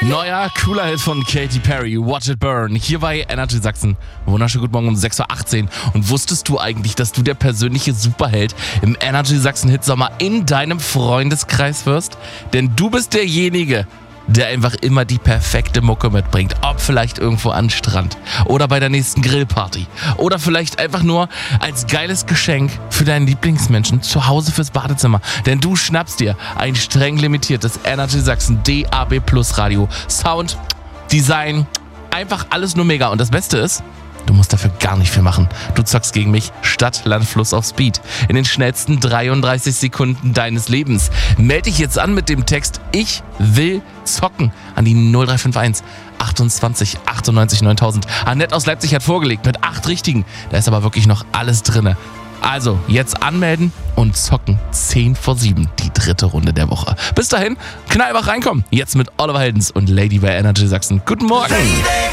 Neuer, cooler Hit von Katy Perry, Watch It Burn, hier bei Energy Sachsen. Wunderschönen guten Morgen um 6.18 Uhr. Und wusstest du eigentlich, dass du der persönliche Superheld im Energy Sachsen Hitsommer in deinem Freundeskreis wirst? Denn du bist derjenige, der einfach immer die perfekte Mucke mitbringt. Ob vielleicht irgendwo an Strand oder bei der nächsten Grillparty oder vielleicht einfach nur als geiles Geschenk für deinen Lieblingsmenschen zu Hause fürs Badezimmer. Denn du schnappst dir ein streng limitiertes Energy Sachsen DAB Plus Radio. Sound, Design, einfach alles nur mega. Und das Beste ist, du musst dafür gar nicht viel machen. Du zockst gegen mich Stadt, Land, Fluss auf Speed. In den schnellsten 33 Sekunden deines Lebens. Meld dich jetzt an mit dem Text Ich will zocken an die 0351 28 98 9000. Annette aus Leipzig hat vorgelegt mit 8 Richtigen. Da ist aber wirklich noch alles drinne. Also jetzt anmelden und zocken 10 vor 7, die 3. Runde der Woche. Bis dahin, knallwach reinkommen. Jetzt mit Oliver Heldens und Lady bei Energy Sachsen. Guten Morgen.